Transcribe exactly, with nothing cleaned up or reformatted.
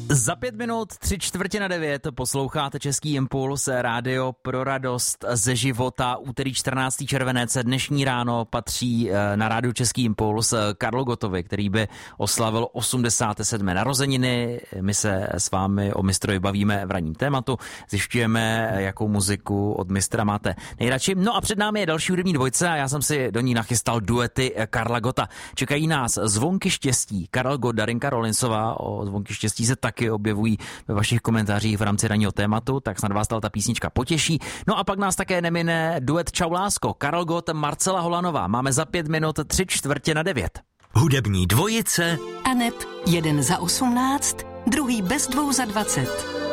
Za pět minut, tři čtvrtě na devět, posloucháte Český impuls, rádio pro radost ze života. Úterý čtrnáctého červenec, dnešní ráno patří na rádiu Český impuls Karlu Gottovi, který by oslavil osmdesáté sedmé narozeniny. My se s vámi o mistrovi bavíme v ranním tématu, zjišťujeme, jakou muziku od mistra máte nejradši. No a před námi je další hudební dvojce a já jsem si do ní nachystal duety Karla Gotta. Čekají nás Zvonky štěstí, Karel Gott, Darinka Rollinsová. O Zvonky štěstí se taky objevují ve vašich komentářích v rámci ranního tématu, tak snad vás ta písnička potěší. No a pak nás také nemine duet Čau lásko, Karel Gott, Marcela Holanová. Máme za pět minut tři čtvrtě na devět. Hudební dvojice Aneb jeden za osmnáct, druhý bez dvou za dvacet.